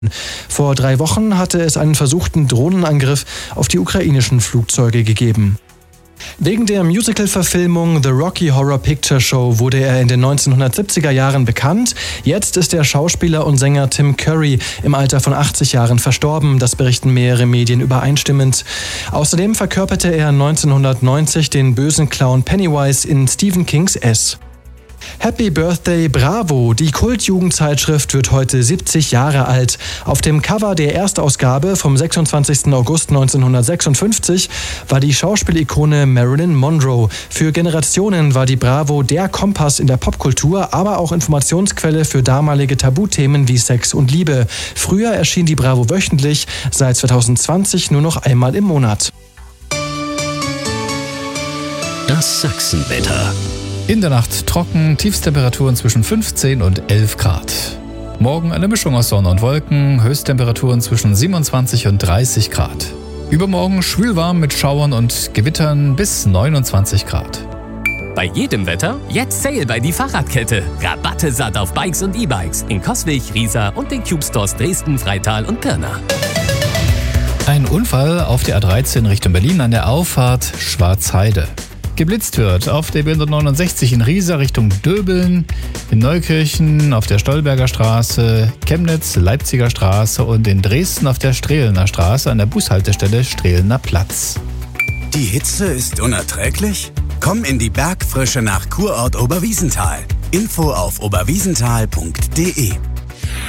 Vor 3 Wochen hatte es einen versuchten Drohnenangriff auf die ukrainischen Flugzeuge gegeben. Wegen der Musical-Verfilmung The Rocky Horror Picture Show wurde er in den 1970er Jahren bekannt. Jetzt ist der Schauspieler und Sänger Tim Curry im Alter von 80 Jahren verstorben. Das berichten mehrere Medien übereinstimmend. Außerdem verkörperte er 1990 den bösen Clown Pennywise in Stephen Kings S. Happy Birthday Bravo! Die Kult-Jugendzeitschrift wird heute 70 Jahre alt. Auf dem Cover der Erstausgabe vom 26. August 1956 war die Schauspielikone Marilyn Monroe. Für Generationen war die Bravo der Kompass in der Popkultur, aber auch Informationsquelle für damalige Tabuthemen wie Sex und Liebe. Früher erschien die Bravo wöchentlich, seit 2020 nur noch einmal im Monat. Das Sachsenwetter. In der Nacht trocken, Tiefstemperaturen zwischen 15 und 11 Grad. Morgen eine Mischung aus Sonne und Wolken, Höchsttemperaturen zwischen 27 und 30 Grad. Übermorgen schwülwarm mit Schauern und Gewittern bis 29 Grad. Bei jedem Wetter jetzt Sale bei die Fahrradkette. Rabatte satt auf Bikes und E-Bikes in Coswig, Riesa und den Cube Stores Dresden, Freital und Pirna. Ein Unfall auf der A13 Richtung Berlin an der Auffahrt Schwarzheide. Geblitzt wird auf der B169 in Riesa Richtung Döbeln, in Neukirchen auf der Stolberger Straße, Chemnitz, Leipziger Straße und in Dresden auf der Strehlener Straße an der Bushaltestelle Strehlener Platz. Die Hitze ist unerträglich? Komm in die Bergfrische nach Kurort Oberwiesenthal. Info auf oberwiesenthal.de